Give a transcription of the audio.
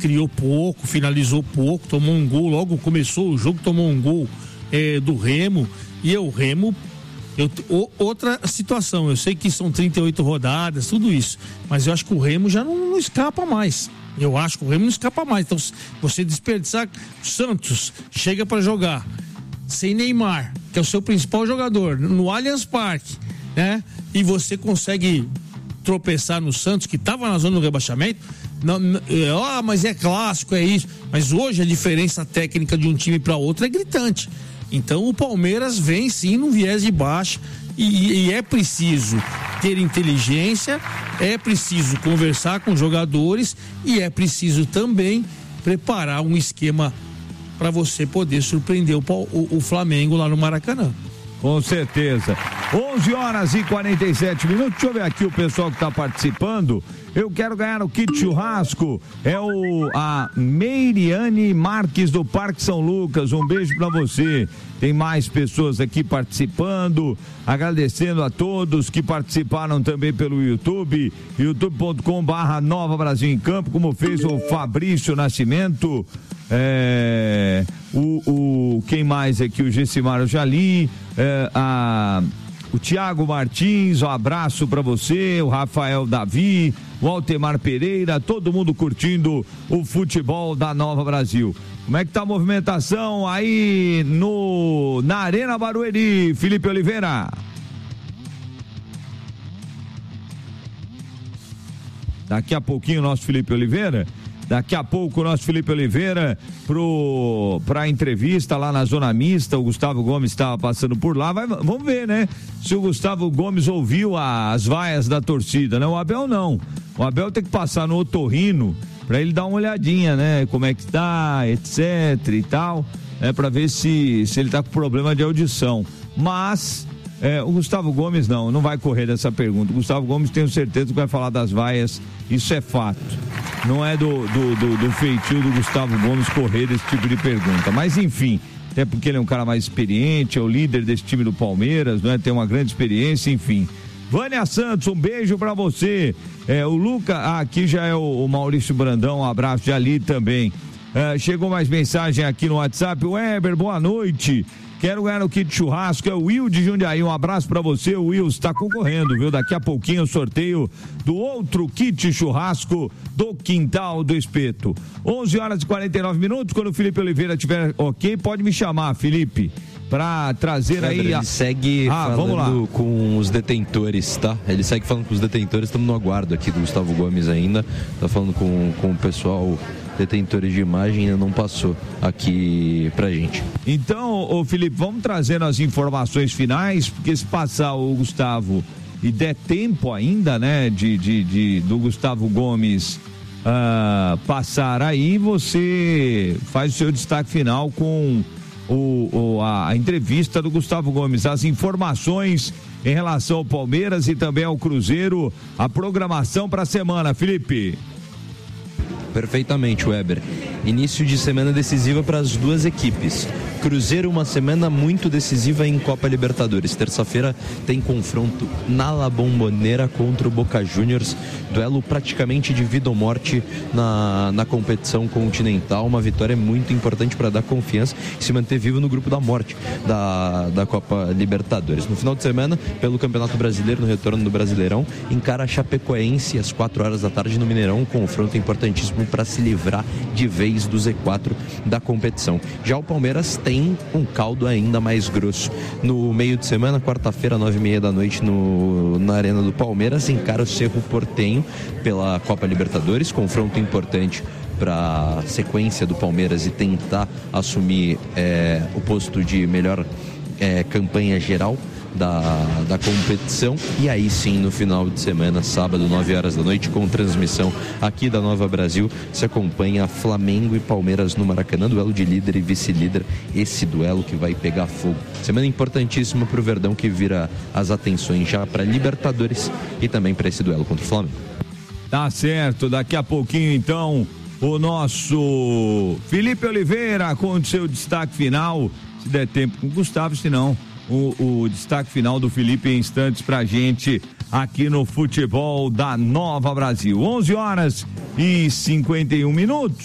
criou pouco, finalizou pouco, tomou um gol, logo começou o jogo, tomou um gol do Remo, e o Remo, outra situação, eu sei que são 38 rodadas, tudo isso, mas eu acho que o Remo já não escapa mais. Eu acho que o Remo não escapa mais. Então, você desperdiçar, o Santos chega para jogar sem Neymar, que é o seu principal jogador, no Allianz Parque, né? E você consegue tropeçar no Santos, que estava na zona do rebaixamento. Mas é clássico, é isso. Mas hoje a diferença técnica de um time para outro é gritante. Então o Palmeiras vem sim num viés de baixa. E é preciso ter inteligência, é preciso conversar com os jogadores e é preciso também preparar um esquema para você poder surpreender o Flamengo lá no Maracanã. Com certeza. 11h47. Deixa eu ver aqui o pessoal que está participando. Eu quero ganhar o kit churrasco. É a Meiriane Marques do Parque São Lucas. Um beijo para você. Tem mais pessoas aqui participando. Agradecendo a todos que participaram também pelo YouTube. youtube.com/Nova Brasil em Campo, como fez o Fabrício Nascimento. Quem mais aqui? O Gessimar eu já li. O Tiago Martins, um abraço para você. O Rafael Davi, o Altemar Pereira, todo mundo curtindo o futebol da Nova Brasil. Como é que tá a movimentação aí na Arena Barueri, Felipe Oliveira? Daqui a pouquinho o nosso Felipe Oliveira para a entrevista lá na Zona Mista. O Gustavo Gomes estava passando por lá. Vamos ver, né? Se o Gustavo Gomes ouviu as vaias da torcida, né? O Abel não. O Abel tem que passar no otorrino para ele dar uma olhadinha, né? Como é que tá, etc e tal, para ver se ele tá com problema de audição. Mas o Gustavo Gomes não vai correr dessa pergunta. O Gustavo Gomes, tenho certeza que vai falar das vaias, isso é fato. Não é do feitio do Gustavo Gomes correr desse tipo de pergunta. Mas enfim, até porque ele é um cara mais experiente, é o líder desse time do Palmeiras, não é? Tem uma grande experiência, enfim. Vânia Santos, um beijo pra você. O Luca, aqui já é o Maurício Brandão, um abraço de ali também. Chegou mais mensagem aqui no WhatsApp. Weber, boa noite. Quero ganhar o kit churrasco, é o Will de Jundiaí, um abraço pra você. O Will está concorrendo, viu? Daqui a pouquinho o sorteio do outro kit churrasco do Quintal do Espeto. 11h49, quando o Felipe Oliveira estiver ok, pode me chamar, Felipe, pra trazer aí Ele segue falando com os detentores, tá? Ele segue falando com os detentores, estamos no aguardo aqui do Gustavo Gomes ainda, tá falando com o pessoal, detentores de imagem, ainda não passou aqui pra gente. Então, Felipe, vamos trazendo as informações finais, porque se passar o Gustavo e der tempo ainda, né, do Gustavo Gomes passar aí, você faz o seu destaque final com a entrevista do Gustavo Gomes, as informações em relação ao Palmeiras e também ao Cruzeiro, a programação para a semana, Felipe. Perfeitamente, Weber. Início de semana decisiva para as duas equipes. Cruzeiro, uma semana muito decisiva em Copa Libertadores. Terça-feira tem confronto na La Bombonera contra o Boca Juniors. Duelo praticamente de vida ou morte na competição continental. Uma vitória muito importante para dar confiança e se manter vivo no grupo da morte da Copa Libertadores. No final de semana, pelo Campeonato Brasileiro, no retorno do Brasileirão, encara a Chapecoense às 16h no Mineirão. Um confronto importantíssimo para se livrar de vez do Z4 da competição. Já o Palmeiras tem um caldo ainda mais grosso. No meio de semana, quarta-feira, 21h30 na Arena do Palmeiras, encara o Cerro Porteño pela Copa Libertadores, confronto importante para a sequência do Palmeiras e tentar assumir o posto de melhor campanha geral da competição. E aí sim, no final de semana, sábado, 9h, com transmissão aqui da Nova Brasil, se acompanha Flamengo e Palmeiras no Maracanã, duelo de líder e vice-líder, esse duelo que vai pegar fogo. Semana importantíssima para o Verdão, que vira as atenções já para Libertadores e também para esse duelo contra o Flamengo. Tá certo, daqui a pouquinho então o nosso Felipe Oliveira com o seu destaque final, se der tempo com o Gustavo, se não o destaque final do Felipe em instantes pra gente aqui no futebol da Nova Brasil. 11h51.